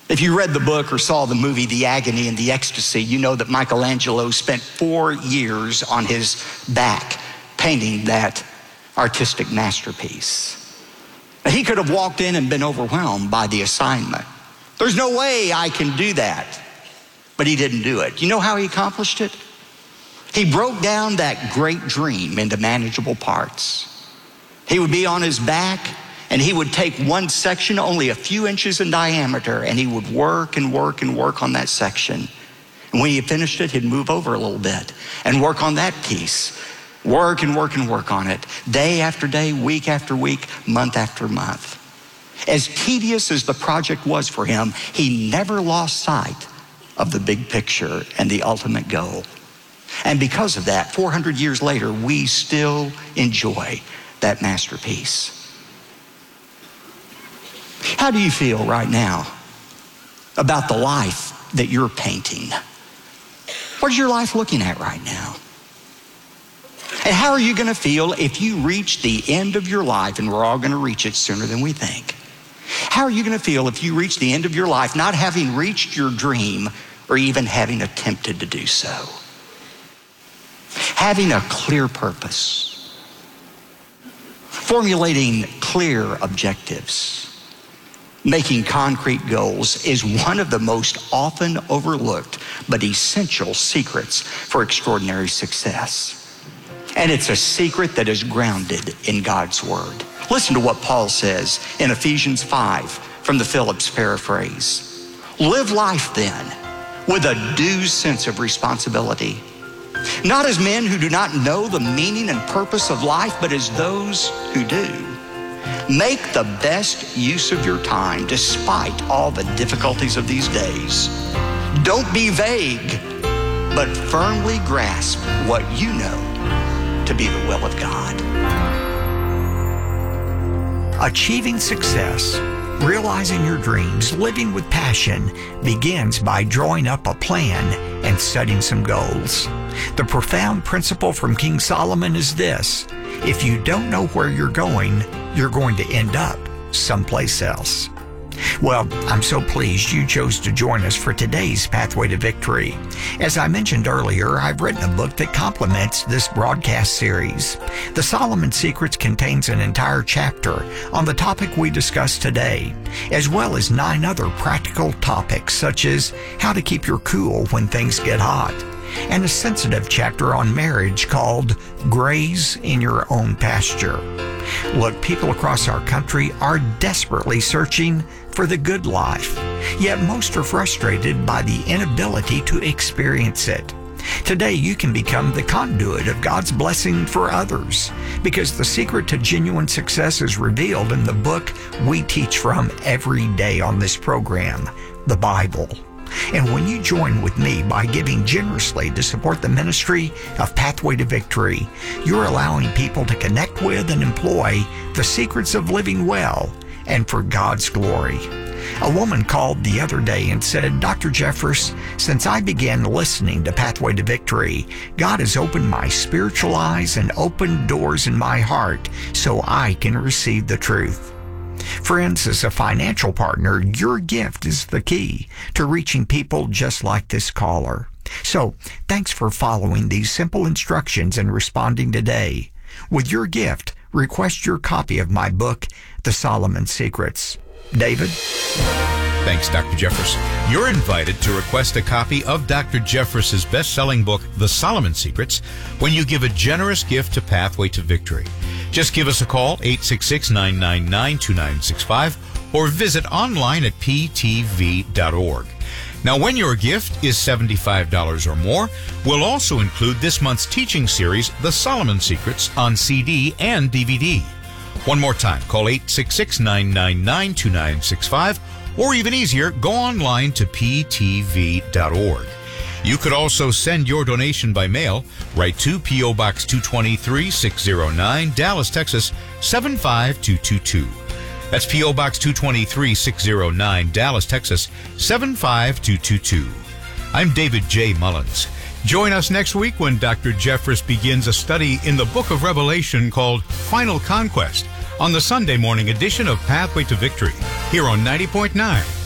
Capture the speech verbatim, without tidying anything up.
If you read the book or saw the movie The Agony and the Ecstasy, you know that Michelangelo spent four years on his back painting that artistic masterpiece. He could have walked in and been overwhelmed by the assignment. There's no way I can do that. But he didn't do it. You know how he accomplished it? He broke down that great dream into manageable parts. He would be on his back, and he would take one section only a few inches in diameter, and he would work and work and work on that section. And when he finished it, he'd move over a little bit and work on that piece. Work and work and work on it, day after day, week after week, month after month. As tedious as the project was for him, he never lost sight of the big picture and the ultimate goal. And because of that, four hundred years later, we still enjoy that masterpiece. How do you feel right now about the life that you're painting? What is your life looking at right now? And how are you going to feel if you reach the end of your life, and we're all going to reach it sooner than we think? How are you going to feel if you reach the end of your life not having reached your dream or even having attempted to do so? Having a clear purpose, formulating clear objectives, making concrete goals is one of the most often overlooked but essential secrets for extraordinary success. And it's a secret that is grounded in God's word. Listen to what Paul says in Ephesians five from the Phillips paraphrase. Live life then with a due sense of responsibility, not as men who do not know the meaning and purpose of life, but as those who do. Make the best use of your time despite all the difficulties of these days. Don't be vague, but firmly grasp what you know to be the will of God. Achieving success, realizing your dreams, living with passion begins by drawing up a plan and setting some goals. The profound principle from King Solomon is this: if you don't know where you're going, you're going to end up someplace else. Well, I'm so pleased you chose to join us for today's Pathway to Victory. As I mentioned earlier, I've written a book that complements this broadcast series. The Solomon Secrets contains an entire chapter on the topic we discussed today, as well as nine other practical topics such as how to keep your cool when things get hot, and a sensitive chapter on marriage called Graze in Your Own Pasture. Look, people across our country are desperately searching for the good life, yet most are frustrated by the inability to experience it. Today, you can become the conduit of God's blessing for others, because the secret to genuine success is revealed in the book we teach from every day on this program, the Bible. And when you join with me by giving generously to support the ministry of Pathway to Victory, you're allowing people to connect with and employ the secrets of living well and for God's glory. A woman called the other day and said, Doctor Jeffress, since I began listening to Pathway to Victory, God has opened my spiritual eyes and opened doors in my heart so I can receive the truth. Friends, as a financial partner, your gift is the key to reaching people just like this caller. So, thanks for following these simple instructions and responding today. With your gift, request your copy of my book, The Solomon Secrets. David? Thanks, Doctor Jeffress. You're invited to request a copy of Doctor Jeffress's best-selling book, The Solomon Secrets, when you give a generous gift to Pathway to Victory. Just give us a call, eight six six, nine nine nine, two nine six five, or visit online at p t v dot org. Now, when your gift is seventy-five dollars or more, we'll also include this month's teaching series, The Solomon Secrets, on C D and D V D. One more time, call eight six six, nine nine nine, two nine six five, or even easier, go online to p t v dot org. You could also send your donation by mail. Write to P O. Box two twenty-three, six oh nine, Dallas, Texas, seven five two two two. That's P O. Box two twenty-three, six oh nine, Dallas, Texas, seven five two two two. I'm David J. Mullins. Join us next week when Doctor Jeffress begins a study in the book of Revelation called Final Conquest on the Sunday morning edition of Pathway to Victory here on ninety point nine